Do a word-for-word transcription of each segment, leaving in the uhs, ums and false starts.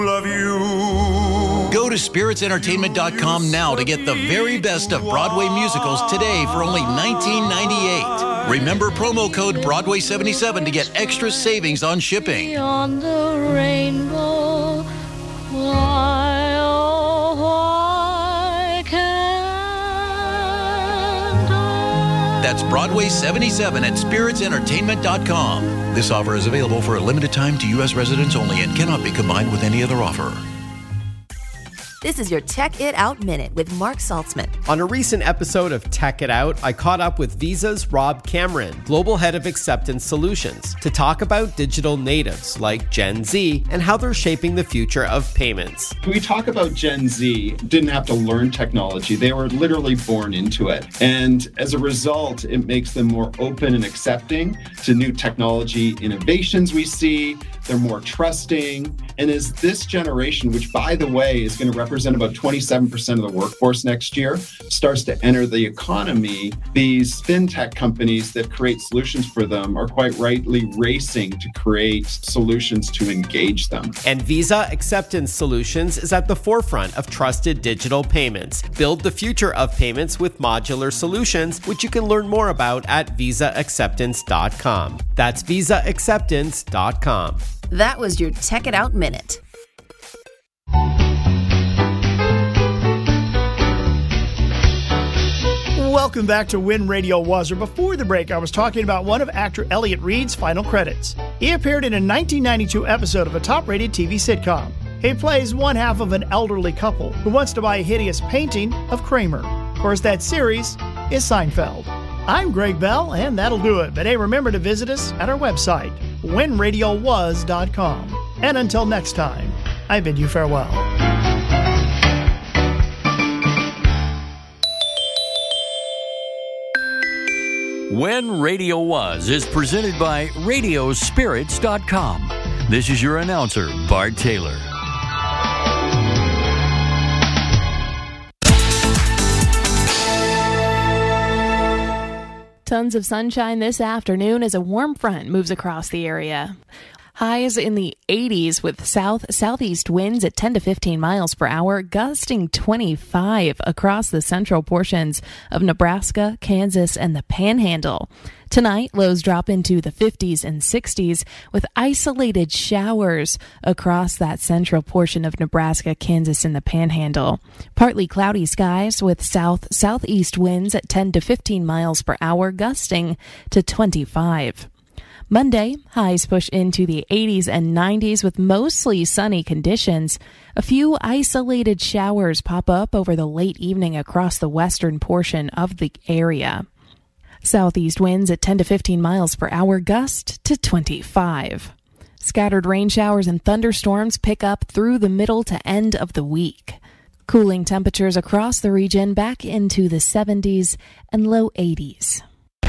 Love you. Go to spirits entertainment dot com now to get the very best of Broadway musicals today for only nineteen ninety-eight. Remember promo code Broadway seventy-seven to get extra savings on shipping. Beyond the rainbow, why, oh, why can't I? That's Broadway seventy-seven at spirits entertainment dot com. This offer is available for a limited time to U S residents only and cannot be combined with any other offer. This is your Tech It Out Minute with Mark Saltzman. On a recent episode of Tech It Out, I caught up with Visa's Rob Cameron, Global Head of Acceptance Solutions, to talk about digital natives like Gen Z and how they're shaping the future of payments. We talk about Gen Z, didn't have to learn technology. They were literally born into it. And as a result, it makes them more open and accepting to new technology innovations we see. They're more trusting. And as this generation, which by the way is going to represent about twenty-seven percent of the workforce next year, starts to enter the economy, these fintech companies that create solutions for them are quite rightly racing to create solutions to engage them. And Visa Acceptance Solutions is at the forefront of trusted digital payments. Build the future of payments with modular solutions, which you can learn more about at visa acceptance dot com. That's visa acceptance dot com. That was your Tech It Out Minute. Welcome back to When Radio Was. Or before the break, I was talking about one of actor Elliot Reed's final credits. He appeared in a nineteen ninety-two episode of a top-rated T V sitcom. He plays one half of an elderly couple who wants to buy a hideous painting of Kramer. Of course, that series is Seinfeld. I'm Greg Bell, and that'll do it. But hey, remember to visit us at our website, when radio was dot com. And until next time, I bid you farewell. When Radio Was is presented by radio spirits dot com. This is your announcer, Bart Taylor. Tons of sunshine this afternoon as a warm front moves across the area. Highs in the eighties with south-southeast winds at ten to fifteen miles per hour, gusting twenty-five across the central portions of Nebraska, Kansas, and the Panhandle. Tonight, lows drop into the fifties and sixties with isolated showers across that central portion of Nebraska, Kansas, and the Panhandle. Partly cloudy skies with south-southeast winds at ten to fifteen miles per hour, gusting to twenty-five. Monday, highs push into the eighties and nineties with mostly sunny conditions. A few isolated showers pop up over the late evening across the western portion of the area. Southeast winds at ten to fifteen miles per hour, gust to twenty-five. Scattered rain showers and thunderstorms pick up through the middle to end of the week. Cooling temperatures across the region back into the seventies and low eighties.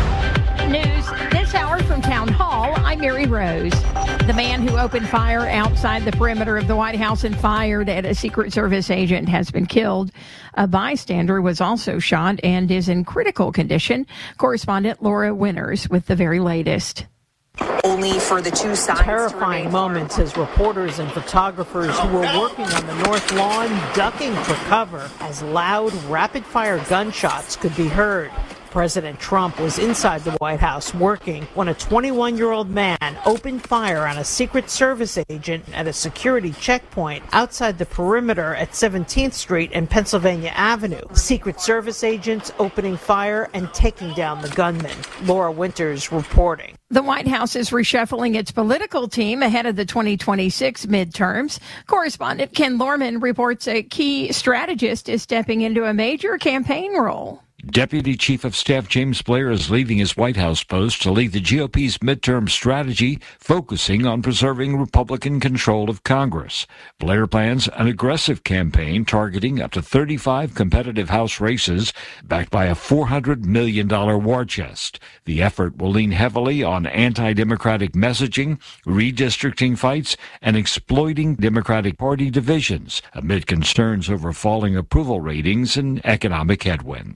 News this hour from Town Hall. I'm Mary Rose. The man who opened fire outside the perimeter of the White House and fired at a Secret Service agent has been killed. A bystander was also shot and is in critical condition. Correspondent Laura Winters with the very latest. Only for the two sides. Terrifying moments as reporters and photographers who were working on the North Lawn ducking for cover as loud, rapid-fire gunshots could be heard. President Trump was inside the White House working when a twenty-one-year-old man opened fire on a Secret Service agent at a security checkpoint outside the perimeter at seventeenth Street and Pennsylvania Avenue. Secret Service agents opening fire and taking down the gunman. Laura Winters reporting. The White House is reshuffling its political team ahead of the twenty twenty-six midterms. Correspondent Ken Lorman reports a key strategist is stepping into a major campaign role. Deputy Chief of Staff James Blair is leaving his White House post to lead the G O P's midterm strategy, focusing on preserving Republican control of Congress. Blair plans an aggressive campaign targeting up to thirty-five competitive House races, backed by a four hundred million dollars war chest. The effort will lean heavily on anti-democratic messaging, redistricting fights, and exploiting Democratic Party divisions amid concerns over falling approval ratings and economic headwinds.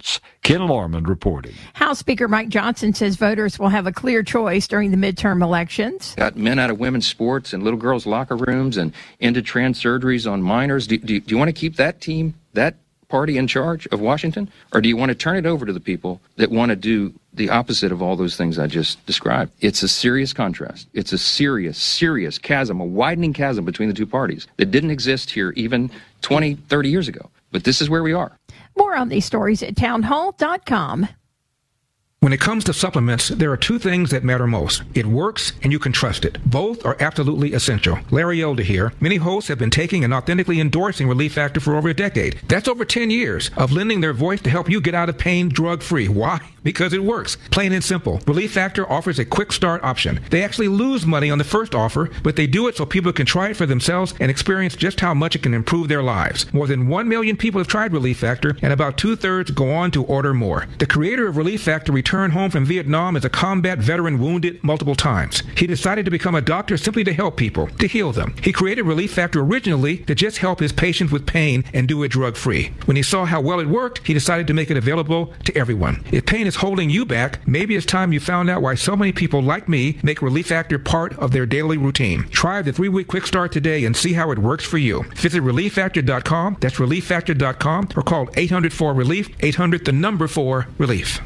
Ken Lorman reporting. House Speaker Mike Johnson says voters will have a clear choice during the midterm elections. Got men out of women's sports and little girls' locker rooms and ended trans surgeries on minors. Do, do, do you want to keep that team, that party in charge of Washington? Or do you want to turn it over to the people that want to do the opposite of all those things I just described? It's a serious contrast. It's a serious, serious chasm, a widening chasm between the two parties that didn't exist here even twenty, thirty years ago. But this is where we are. More on these stories at townhall dot com. When it comes to supplements, there are two things that matter most. It works and you can trust it. Both are absolutely essential. Larry Elder here. Many hosts have been taking and authentically endorsing Relief Factor for over a decade. That's over ten years of lending their voice to help you get out of pain drug-free. Why? Because it works. Plain and simple. Relief Factor offers a quick start option. They actually lose money on the first offer, but they do it so people can try it for themselves and experience just how much it can improve their lives. More than one million people have tried Relief Factor, and about two-thirds go on to order more. The creator of Relief Factor returned home from Vietnam as a combat veteran wounded multiple times. He decided to become a doctor simply to help people, to heal them. He created Relief Factor originally to just help his patients with pain and do it drug-free. When he saw how well it worked, he decided to make it available to everyone. If pain is holding you back, maybe it's time you found out why so many people like me make Relief Factor part of their daily routine. Try the three-week quick start today and see how it works for you. Visit relief factor dot com, that's relief factor dot com, or call eight hundred four relief, eight hundred the number four relief.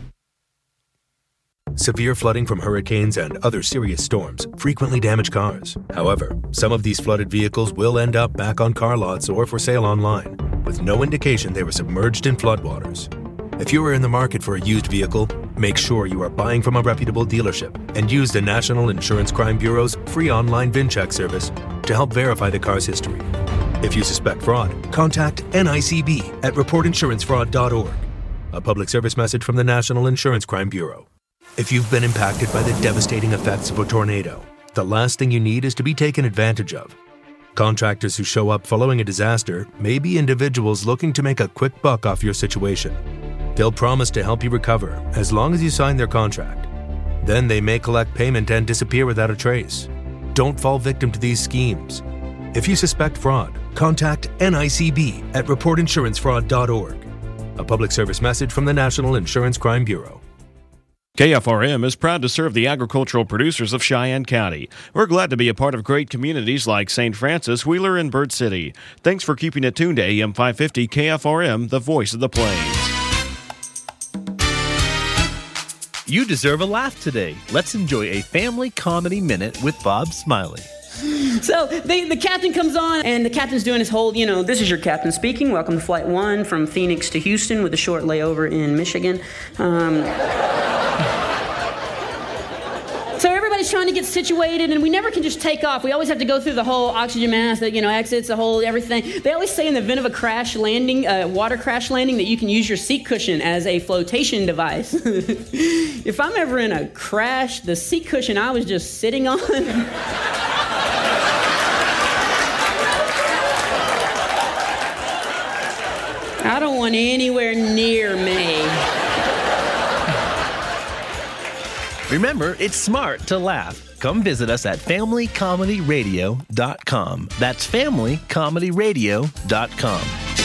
Severe flooding from hurricanes and other serious storms frequently damage cars. However, some of these flooded vehicles will end up back on car lots or for sale online, with no indication they were submerged in floodwaters. If you are in the market for a used vehicle, make sure you are buying from a reputable dealership and use the National Insurance Crime Bureau's free online VIN check service to help verify the car's history. If you suspect fraud, contact N I C B at report insurance fraud dot org. A public service message from the National Insurance Crime Bureau. If you've been impacted by the devastating effects of a tornado, the last thing you need is to be taken advantage of. Contractors who show up following a disaster may be individuals looking to make a quick buck off your situation. They'll promise to help you recover as long as you sign their contract. Then they may collect payment and disappear without a trace. Don't fall victim to these schemes. If you suspect fraud, contact N I C B at report insurance fraud dot org. A public service message from the National Insurance Crime Bureau. K F R M is proud to serve the agricultural producers of Cheyenne County. We're glad to be a part of great communities like Saint Francis, Wheeler, and Bird City. Thanks for keeping it tuned to A M five fifty K F R M, the voice of the plains. You deserve a laugh today. Let's enjoy a family comedy minute with Bob Smiley. So they, the captain comes on, and the captain's doing his whole, you know, this is your captain speaking. Welcome to Flight one from Phoenix to Houston with a short layover in Michigan. Um, so everybody's trying to get situated, and we never can just take off. We always have to go through the whole oxygen mask, that, you know, exits, the whole everything. They always say in the event of a crash landing, uh, water crash landing, that you can use your seat cushion as a flotation device. If I'm ever in a crash, the seat cushion I was just sitting on... I don't want anywhere near me. Remember, it's smart to laugh. Come visit us at family comedy radio dot com. That's family comedy radio dot com.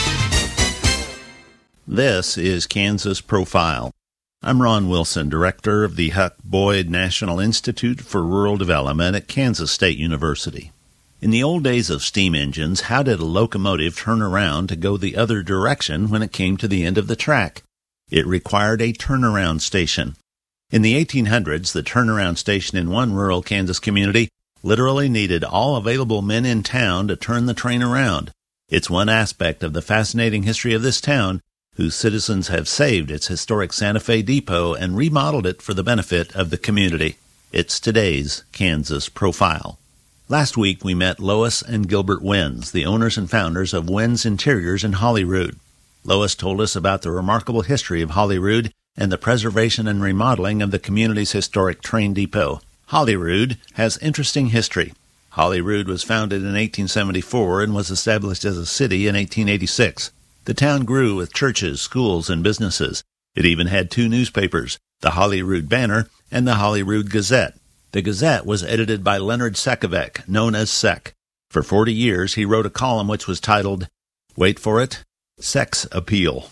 This is Kansas Profile. I'm Ron Wilson, director of the Huck Boyd National Institute for Rural Development at Kansas State University. In the old days of steam engines, how did a locomotive turn around to go the other direction when it came to the end of the track? It required a turnaround station. In the eighteen hundreds, the turnaround station in one rural Kansas community literally needed all available men in town to turn the train around. It's one aspect of the fascinating history of this town, whose citizens have saved its historic Santa Fe Depot and remodeled it for the benefit of the community. It's today's Kansas Profile. Last week, we met Lois and Gilbert Wenz, the owners and founders of Wenz Interiors in Holyrood. Lois told us about the remarkable history of Holyrood and the preservation and remodeling of the community's historic train depot. Holyrood has interesting history. Holyrood was founded in eighteen seventy-four and was established as a city in eighteen eighty-six. The town grew with churches, schools, and businesses. It even had two newspapers, the Holyrood Banner and the Holyrood Gazette. The Gazette was edited by Leonard Sekovic, known as Sek. For forty years, he wrote a column which was titled, wait for it, Sex Appeal.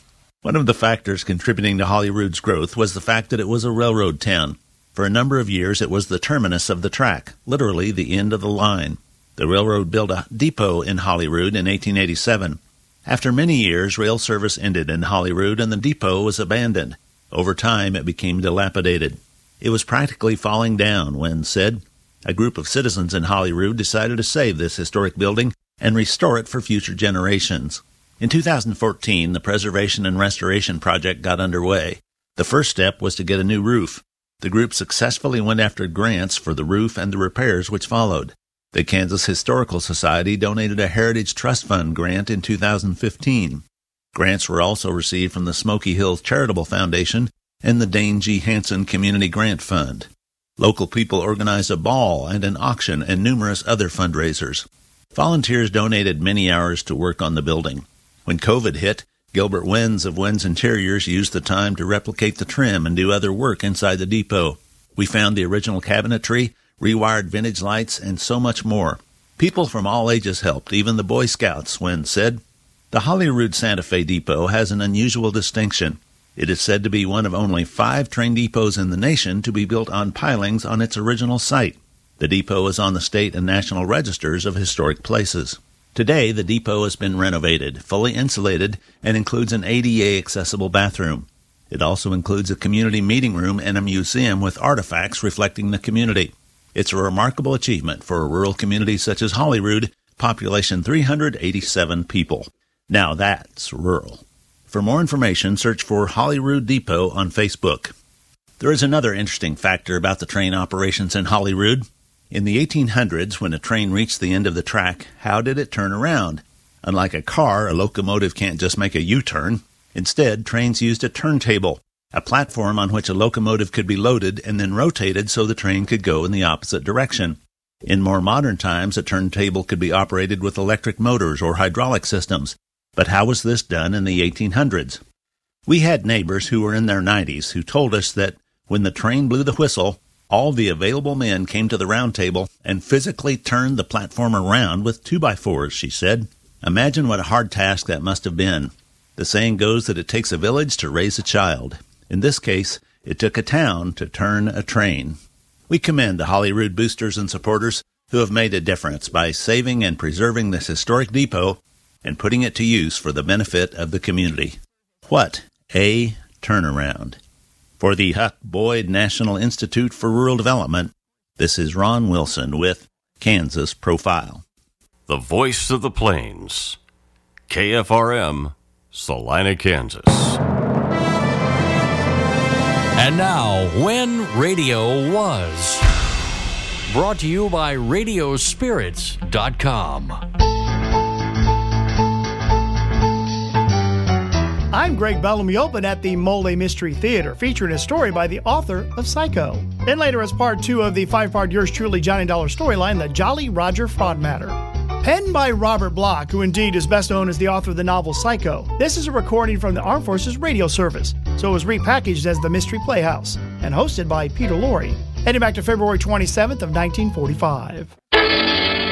One of the factors contributing to Holyrood's growth was the fact that it was a railroad town. For a number of years, it was the terminus of the track, literally the end of the line. The railroad built a depot in Holyrood in eighteen eighty-seven. After many years, rail service ended in Holyrood and the depot was abandoned. Over time, it became dilapidated. It was practically falling down when, said, a group of citizens in Holyrood decided to save this historic building and restore it for future generations. In two thousand fourteen, the Preservation and Restoration Project got underway. The first step was to get a new roof. The group successfully went after grants for the roof and the repairs which followed. The Kansas Historical Society donated a Heritage Trust Fund grant in two thousand fifteen. Grants were also received from the Smoky Hills Charitable Foundation and the Dane G. Hansen Community Grant Fund. Local people organized a ball and an auction and numerous other fundraisers. Volunteers donated many hours to work on the building. When COVID hit, Gilbert Wenz of Wenz Interiors used the time to replicate the trim and do other work inside the depot. We found the original cabinetry, rewired vintage lights, and so much more. People from all ages helped, even the Boy Scouts, Wenz said. The Holyrood Santa Fe Depot has an unusual distinction. It is said to be one of only five train depots in the nation to be built on pilings on its original site. The depot is on the state and national registers of historic places. Today, the depot has been renovated, fully insulated, and includes an A D A-accessible bathroom. It also includes a community meeting room and a museum with artifacts reflecting the community. It's a remarkable achievement for a rural community such as Holyrood, population three hundred eighty-seven people. Now that's rural. For more information, search for Holyrood Depot on Facebook. There is another interesting factor about the train operations in Holyrood. In the eighteen hundreds, when a train reached the end of the track, how did it turn around? Unlike a car, a locomotive can't just make a U-turn. Instead, trains used a turntable, a platform on which a locomotive could be loaded and then rotated so the train could go in the opposite direction. In more modern times, a turntable could be operated with electric motors or hydraulic systems. But how was this done in the eighteen hundreds? We had neighbors who were in their nineties who told us that when the train blew the whistle, all the available men came to the round table and physically turned the platform around with two-by-fours, she said. Imagine what a hard task that must have been. The saying goes that it takes a village to raise a child. In this case, it took a town to turn a train. We commend the Holyrood boosters and supporters who have made a difference by saving and preserving this historic depot and putting it to use for the benefit of the community. What a turnaround. For the Huck Boyd National Institute for Rural Development, this is Ron Wilson with Kansas Profile. The voice of the plains, K F R M, Salina, Kansas. And now, When Radio Was. Brought to you by radio spirits dot com. I'm Greg Bellamy, open at the Mole Mystery Theater, featuring a story by the author of Psycho. Then later, as part two of the five-part Yours Truly Johnny Dollar storyline, The Jolly Roger Fraud Matter. Penned by Robert Bloch, who indeed is best known as the author of the novel Psycho, this is a recording from the Armed Forces Radio Service, so it was repackaged as The Mystery Playhouse, and hosted by Peter Lorre, heading back to February twenty-seventh of nineteen forty-five.